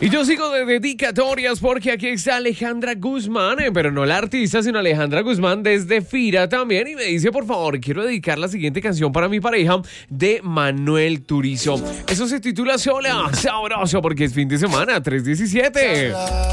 Y yo sigo de dedicatorias porque aquí está Alejandra Guzmán, pero no la artista, sino Alejandra Guzmán desde Fira también. Y me dice, por favor, quiero dedicar la siguiente canción para mi pareja de Manuel Turizo. Eso se titula Sola, sabroso, porque es fin de semana, 3:17.